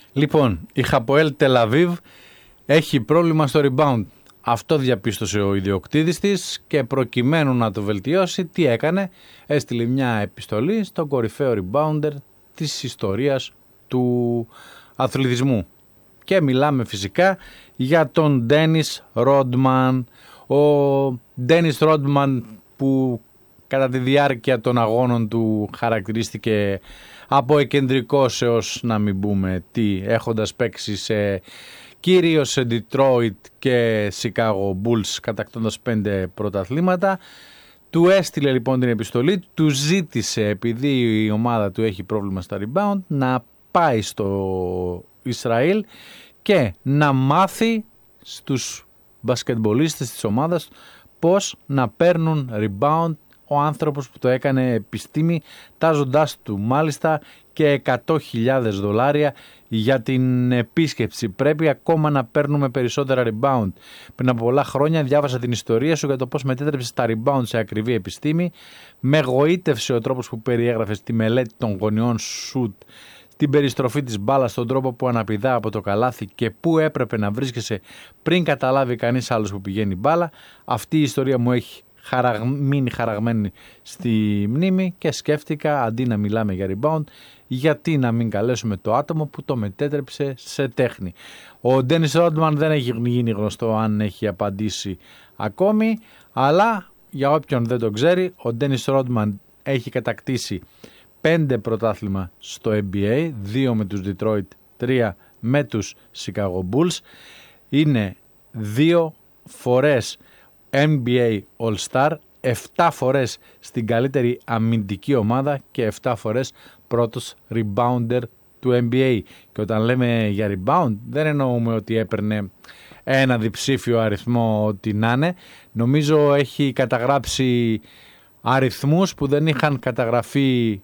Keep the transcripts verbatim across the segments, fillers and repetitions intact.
Λοιπόν, η Χαποέλ Τελαβίβ έχει πρόβλημα στο rebound. Αυτό διαπίστωσε ο ιδιοκτήτης της και προκειμένου να το βελτιώσει, τι έκανε? Έστειλε μια επιστολή στον κορυφαίο rebounder της ιστορίας του αθλητισμού. Και μιλάμε φυσικά για τον Ντένις Ρόντμαν. Ο Ντένις Ρόντμαν που κατά τη διάρκεια των αγώνων του χαρακτηρίστηκε από εκεντρικός έως να μην πούμε τι, έχοντας παίξει σε, κυρίως σε Detroit και Chicago Bulls, κατακτώντας πέντε πρωταθλήματα. Του έστειλε λοιπόν την επιστολή, του ζήτησε, επειδή η ομάδα του έχει πρόβλημα στα rebound, να πάει στο Ισραήλ και να μάθει στους μπασκετμπολίστες της ομάδας πώς να παίρνουν rebound. Ο άνθρωπος που το έκανε επιστήμη, τάζοντάς του μάλιστα και εκατό χιλιάδες δολάρια για την επίσκεψη. Πρέπει ακόμα να παίρνουμε περισσότερα rebound. Πριν από πολλά χρόνια διάβασα την ιστορία σου για το πώς μετέτρεψες τα rebound σε ακριβή επιστήμη. Με εγωίτευσε ο τρόπος που περιέγραφες τη μελέτη των γωνιών shoot, την περιστροφή της μπάλας, τον τρόπο που αναπηδά από το καλάθι και πού έπρεπε να βρίσκεσαι πριν καταλάβει κανείς άλλος που πηγαίνει μπάλα. Αυτή η ιστορία μου έχει χαραγ... μείνει χαραγμένη στη μνήμη και σκέφτηκα, αντί να μιλάμε για rebound, γιατί να μην καλέσουμε το άτομο που το μετέτρεψε σε τέχνη. Ο Ντένις Ρόντμαν δεν έχει γίνει γνωστό αν έχει απαντήσει ακόμη, αλλά για όποιον δεν το ξέρει, ο Ντένις Ρόντμαν έχει κατακτήσει πέντε πρωτάθλημα στο N B A, δύο με τους Detroit, τρία με τους Chicago Bulls. Είναι δύο φορές N B A All-Star, επτά φορές στην καλύτερη αμυντική ομάδα και επτά φορές πρώτος rebounder του N B A. Και όταν λέμε για rebound δεν εννοούμε ότι έπαιρνε ένα διψήφιο αριθμό ό,τι να είναι. Νομίζω έχει καταγράψει αριθμούς που δεν είχαν καταγραφεί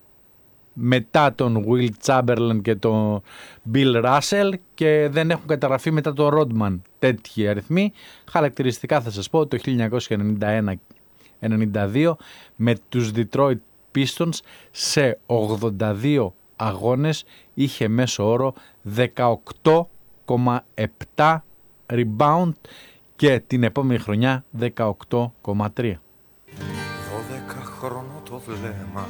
μετά τον Will Chamberlain και τον Bill Russell και δεν έχουν καταγραφεί μετά τον Rodman τέτοιοι αριθμοί. Χαρακτηριστικά θα σας πω, το χίλια εννιακόσια ενενήντα ένα ενενήντα δύο με τους Detroit Pistons σε ογδόντα δύο αγώνες είχε μέσο όρο δεκαοκτώ κόμμα επτά rebound και την επόμενη χρονιά δεκαοκτώ κόμμα τρία. δώδεκα χρόνο το βλέμμα,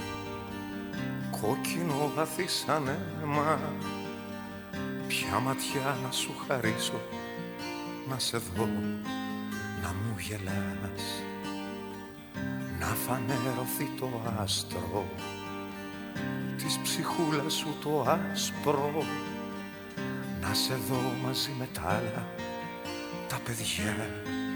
κόκκινο βαθύ σαν αίμα. Ποια ματιά να σου χαρίσω, να σε δω, να μου γελάς, να φανερωθεί το άστρο της ψυχούλας σου το άσπρο, να σε δω μαζί με τ' άλλα τα παιδιά